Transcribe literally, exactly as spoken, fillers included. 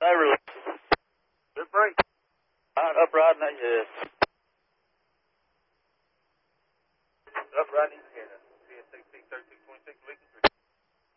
They release. Good break. All right, up riding that, yes.